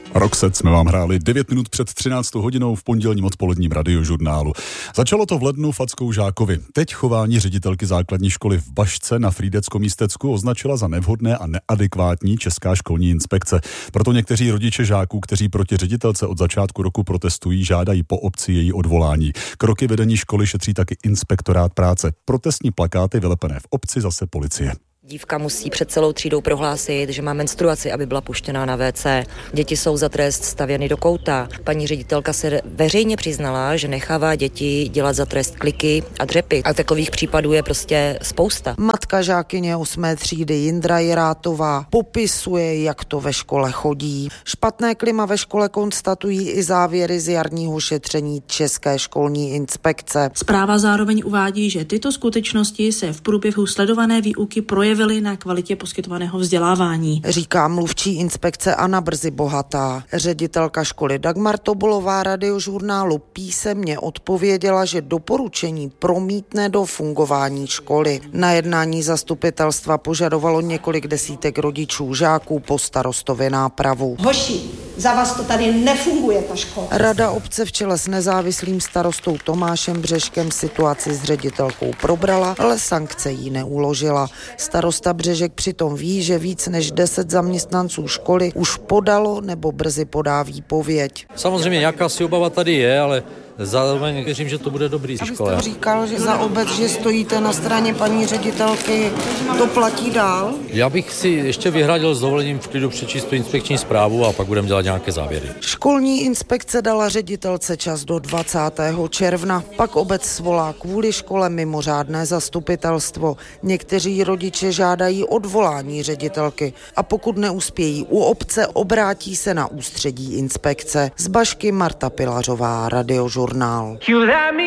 Roxette jsme vám hráli 9 minut před 13 hodinou v pondělním odpoledním radiožurnálu. Začalo to v lednu fackou žákovi. Teď chování ředitelky základní školy v Bašce na Frýdecko-Místecku označila za nevhodné a neadekvátní Česká školní inspekce. Proto někteří rodiče žáků, kteří proti ředitelce od začátku roku protestují, žádají po obci její odvolání. Kroky vedení školy šetří taky inspektorát práce. Protestní plakáty vylepené v obci zase policie. Dívka musí před celou třídou prohlásit, že má menstruaci, aby byla puštěná na WC. Děti jsou za trest stavěny do kouta. Paní ředitelka se veřejně přiznala, že nechává děti dělat za trest kliky a dřepy. A takových případů je prostě spousta. Matka žákyně 8. třídy Jindra Jirátová popisuje, jak to ve škole chodí. Špatné klima ve škole konstatují i závěry z jarního šetření České školní inspekce. Zpráva zároveň uvádí, že tyto skutečnosti se v průběhu sledované výuky projevily na kvalitě poskytovaného vzdělávání. Říká mluvčí inspekce Anna Brzy Bohatá. Ředitelka školy Dagmar Tobolová radiožurnálu písemně odpověděla, že doporučení promítne do fungování školy. Na jednání zastupitelstva požadovalo několik desítek rodičů žáků po starostovi nápravu. Hoši, za vás to tady nefunguje, ta škola. Rada obce v čele s nezávislým starostou Tomášem Břežkem situaci s ředitelkou probrala, ale sankce jí neuložila. Starosta Břežek přitom ví, že víc než 10 zaměstnanců školy už podalo nebo brzy podá výpověď. Samozřejmě nějaká si obava tady je, ale zároveň věřím, že to bude dobrý ze školy. Abyste říkal, že za obec, že stojíte na straně paní ředitelky, to platí dál? Já bych si ještě vyhradil s dovolením v klidu přečíst tu inspekční zprávu a pak budeme dělat nějaké závěry. Školní inspekce dala ředitelce čas do 20. června. Pak obec svolá kvůli škole mimořádné zastupitelstvo. Někteří rodiče žádají odvolání ředitelky a pokud neuspějí u obce, obrátí se na ústředí inspekce. Z Bašky Marta Pilařová, radiožurnál.